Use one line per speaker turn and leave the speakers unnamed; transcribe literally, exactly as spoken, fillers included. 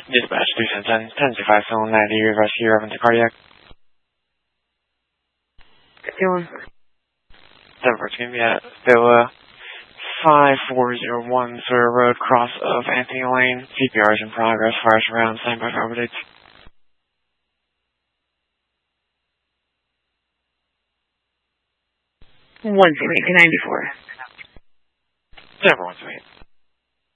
Dispatch three seven ten, ten two five, Phil ninety, rescue, Reverend to cardiac.
Doing.
Denver's going to be at Villa five four zero one, Sawyer Road, cross of Anthony Lane. C P R is in progress, fires around, stand by for updates.
one two eight to ninety-four.
Denver one two eight.